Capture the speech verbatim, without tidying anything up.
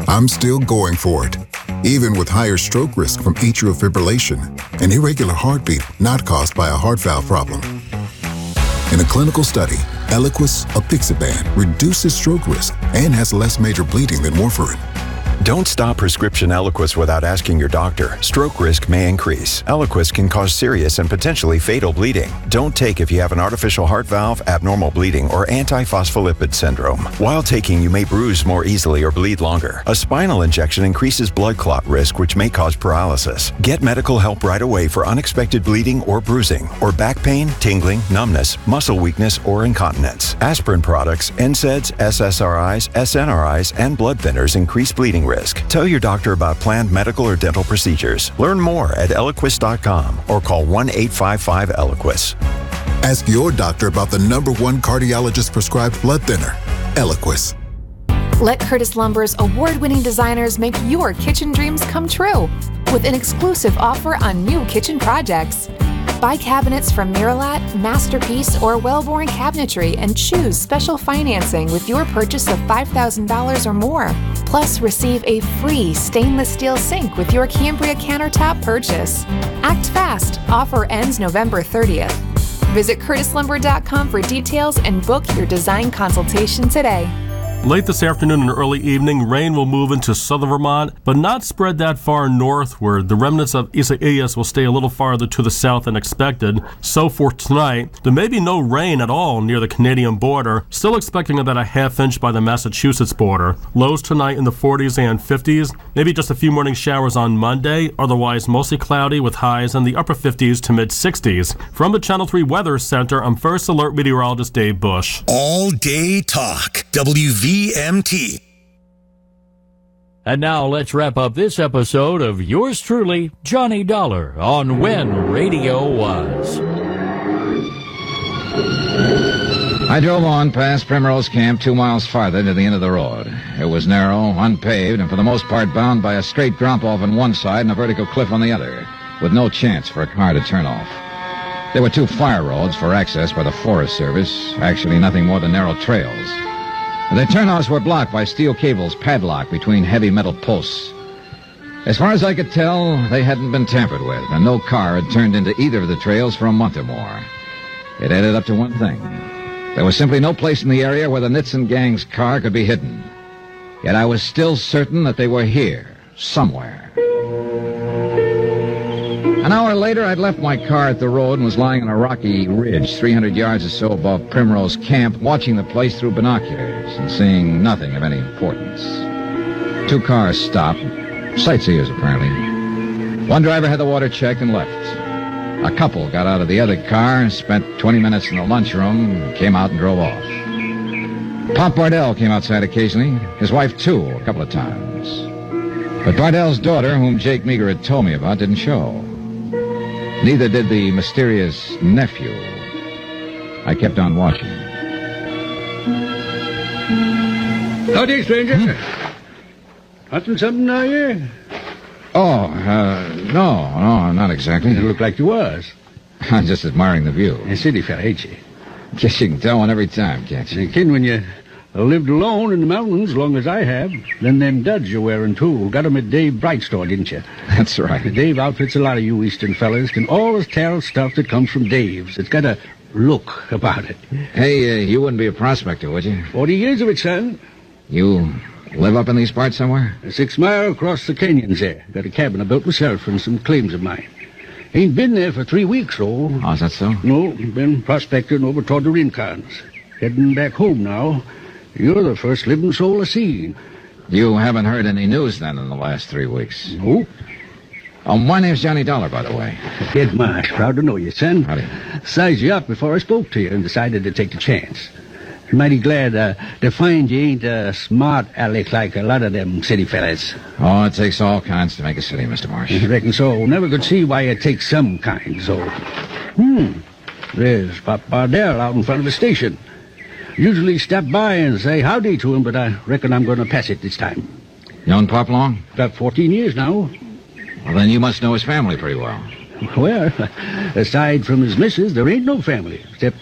I'm still going for it, even with higher stroke risk from atrial fibrillation, an irregular heartbeat not caused by a heart valve problem. In a clinical study, Eliquis, apixaban, reduces stroke risk and has less major bleeding than warfarin. Don't stop prescription Eliquis without asking your doctor. Stroke risk may increase. Eliquis can cause serious and potentially fatal bleeding. Don't take if you have an artificial heart valve, abnormal bleeding, or antiphospholipid syndrome. While taking, you may bruise more easily or bleed longer. A spinal injection increases blood clot risk, which may cause paralysis. Get medical help right away for unexpected bleeding or bruising, or back pain, tingling, numbness, muscle weakness, or incontinence. Aspirin products, N SAIDs, S S R Is, S N R Is, and blood thinners increase bleeding risk. Tell your doctor about planned medical or dental procedures. Learn more at Eliquis dot com or call one eight five five Eliquis. Ask your doctor about the number one cardiologist-prescribed blood thinner, Eliquis. Let Curtis Lumber's award-winning designers make your kitchen dreams come true with an exclusive offer on new kitchen projects. Buy cabinets from Miralat, Masterpiece, or Wellborn Cabinetry and choose special financing with your purchase of five thousand dollars or more. Plus, receive a free stainless steel sink with your Cambria countertop purchase. Act fast. Offer ends November thirtieth. Visit Curtis Lumber dot com for details and book your design consultation today. Late this afternoon and early evening, rain will move into southern Vermont, but not spread that far northward. The remnants of Isaias will stay a little farther to the south than expected. So for tonight, there may be no rain at all near the Canadian border. Still expecting about a half inch by the Massachusetts border. Lows tonight in the forties and fifties. Maybe just a few morning showers on Monday. Otherwise, mostly cloudy with highs in the upper fifties to mid sixties. From the Channel three Weather Center, I'm First Alert Meteorologist Dave Bush. All day talk. W V M T. And now let's wrap up this episode of yours truly, Johnny Dollar, on When Radio Was. I drove on past Primrose Camp two miles farther to the end of the road. It was narrow, unpaved, and for the most part bound by a straight drop-off on one side and a vertical cliff on the other, with no chance for a car to turn off. There were two fire roads for access by the Forest Service, actually nothing more than narrow trails. The turnouts were blocked by steel cables padlocked between heavy metal posts. As far as I could tell, they hadn't been tampered with, and no car had turned into either of the trails for a month or more. It added up to one thing. There was simply no place in the area where the Nitson gang's car could be hidden. Yet I was still certain that they were here, somewhere. An hour later, I'd left my car at the road and was lying on a rocky ridge three hundred yards or so above Primrose Camp, watching the place through binoculars and seeing nothing of any importance. Two cars stopped, sightseers apparently. One driver had the water checked and left. A couple got out of the other car, spent twenty minutes in the lunchroom, came out and drove off. Pop Bardell came outside occasionally, his wife too, a couple of times. But Bardell's daughter, whom Jake Meager had told me about, didn't show. Neither did the mysterious nephew. I kept on watching. Howdy, stranger. Hmm? Hunting something now, you? Oh, uh, no, no, not exactly. You look like you was. I'm just admiring the view. A city fella, ain't you? Guess you can tell one every time, can't you? You can when you lived alone in the mountains, long as I have. Then them duds you're wearing, too. Got 'em at Dave Bright's store, didn't you? That's right. Dave outfits a lot of you eastern fellas. Can always tell stuff that comes from Dave's. It's got a look about it. Hey, uh, you wouldn't be a prospector, would you? Forty years of it, son. You live up in these parts somewhere? A six mile across the canyons there. Got a cabin I built myself and some claims of mine. Ain't been there for three weeks, though. Oh, is that so? No, been prospecting over toward the Rincons. Heading back home now. You're the first living soul I've seen. You haven't heard any news, then, in the last three weeks? No. Oh, my name's Johnny Dollar, by the way. Ed Marsh, proud to know you, son. Howdy. Sized you up before I spoke to you and decided to take the chance. Mighty glad uh, to find you ain't a smart aleck like a lot of them city fellas. Oh, it takes all kinds to make a city, Mister Marsh. I reckon so. Never could see why it takes some kind, so... Hmm. There's Pop Bardell out in front of the station. Usually stop by and say howdy to him, but I reckon I'm going to pass it this time. You known Pop long? About fourteen years now. Well, then you must know his family pretty well. Well, aside from his missus, there ain't no family, except